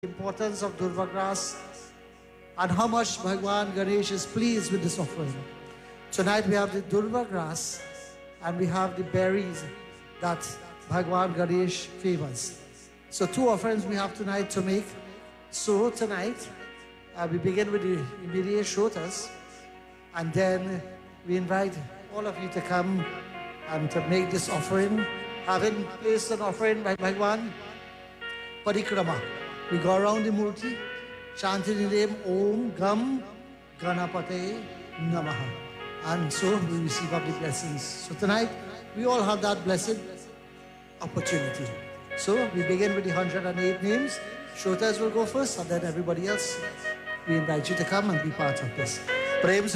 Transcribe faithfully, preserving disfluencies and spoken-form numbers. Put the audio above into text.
importance of Durva grass and how much Bhagwan Ganesh is pleased with this offering. Tonight we have the Durva grass and we have the berries that Bhagwan Ganesh favors. So two offerings we have tonight to make. So tonight uh, we begin with the immediate shrotas, and then we invite all of you to come and to make this offering. Having placed an offering by Bhagwan Parikrama, we go around the Murti chanting the name Om Gam Ganapate Namaha. And so we receive up the blessings. So tonight, we all have that blessed opportunity. So we begin with the one hundred eight names. Shrotas will go first, and then everybody else. We invite you to come and be part of this. Prem